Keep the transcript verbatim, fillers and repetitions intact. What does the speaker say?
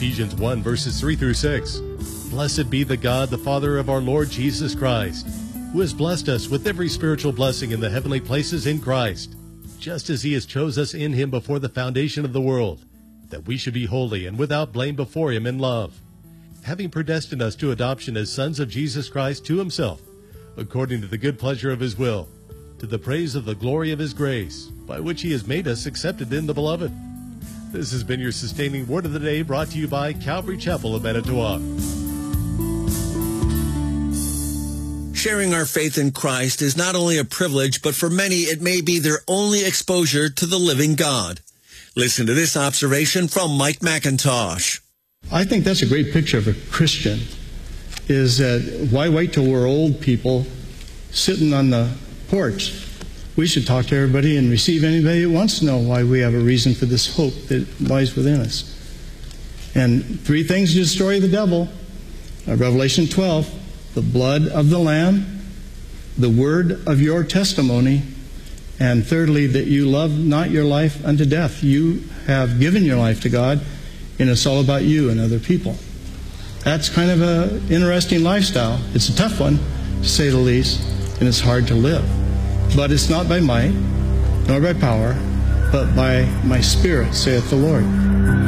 Ephesians one, verses three through six. Blessed be the God, the Father of our Lord Jesus Christ, who has blessed us with every spiritual blessing in the heavenly places in Christ, just as he has chose us in him before the foundation of the world, that we should be holy and without blame before him in love, having predestined us to adoption as sons of Jesus Christ to himself, according to the good pleasure of his will, to the praise of the glory of his grace, by which he has made us accepted in the Beloved. This has been your sustaining word of the day, brought to you by Calvary Chapel of Manitowoc. Sharing our faith in Christ is not only a privilege, but for many it may be their only exposure to the living God. Listen to this observation from Mike McIntosh. I think that's a great picture of a Christian, is that why wait till we're old people sitting on the porch? We should talk to everybody and receive anybody who wants to know why we have a reason for this hope that lies within us. And three things to destroy the devil. Uh, Revelation twelve, the blood of the Lamb, the word of your testimony, and thirdly, that you love not your life unto death. You have given your life to God, and it's all about you and other people. That's kind of an interesting lifestyle. It's a tough one, to say the least, and it's hard to live. But it's not by might, nor by power, but by my Spirit, saith the Lord.